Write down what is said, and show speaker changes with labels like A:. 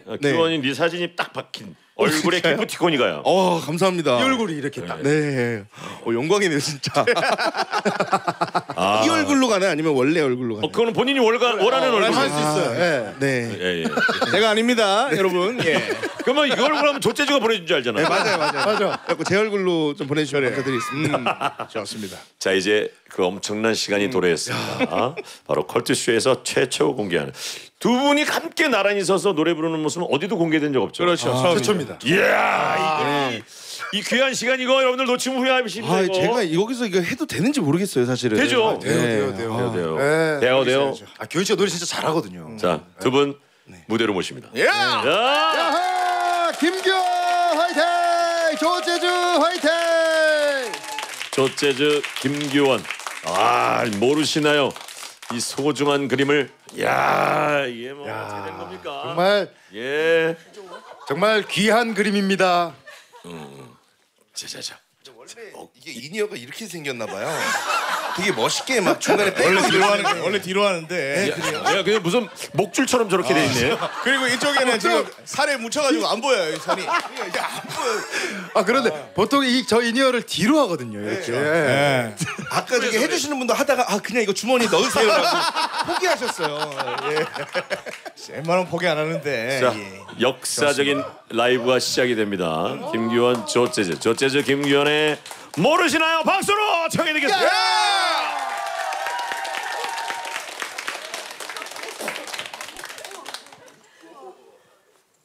A: 네.
B: 규원이 네 사진이 딱 박힌 얼굴에 기프티콘이 가요.
A: 감사합니다.
C: 이 얼굴이 이렇게 딱.
A: 네. 영광이네요 진짜. 이 얼굴로 가나 아니면 원래 얼굴로 가나?
B: 그거는 본인이 원하는 얼굴
C: 할 수 있어요. 예.
A: 네.
B: 예.
C: 제가 아닙니다, 여러분. 예.
B: 그러면 이 얼굴 하면 조재주가 보내준 줄 알잖아.
A: 네 맞아요. 그래서 제 얼굴로 좀 보내주시면 감사드리겠습니다.
C: 좋습니다.
B: 자 이제 그 엄청난 시간이 도래했습니다. 바로 컬투쇼에서 최초 공개하는 두 분이 함께 나란히 서서 노래 부르는 모습은 어디도 공개된 적 없죠.
C: 그렇죠. 최초입니다.
B: 이야 이 귀한 시간 이거 여러분들 놓치면 후회하십니다. 이거.
A: 제가 여기서 이거 해도 되는지 모르겠어요 사실은.
B: 되죠.
C: 돼요.
B: 돼요.
C: 규현 씨가 노래 진짜 잘하거든요.
B: 자 두 분 무대로 모십니다.
C: 예.
B: 야!
C: 김규현 화이팅! 조재주 화이팅!
B: 조재즈 김규원. 모르시나요? 이 소중한 그림을 이게 뭐 어떻게 된 겁니까?
C: 정말 귀한 그림입니다.
B: 자자자.
A: 이게 이니어가 이렇게 생겼나 봐요. 되게 멋있게 막 중간에
C: 원래 뒤로 하는데.
B: 야 그냥 무슨 목줄처럼 저렇게 돼 있네.
C: 그리고 이쪽에는 지금 살에 묻혀가지고 안 보여요, 이 선이. 이게 안 보여. 그런데 보통 저 이니어를 뒤로 하거든요, 이렇게.
A: 아까 저기 해주시는 분도 하다가 그냥 이거 주머니 넣으세요라고 포기하셨어요.
C: 웬만하면 포기 안 하는데.
B: 자 역사적인 라이브가 시작이 됩니다. 김규원 조재즈 김규원의 모르시나요? 박수로 청해 드리겠습니다.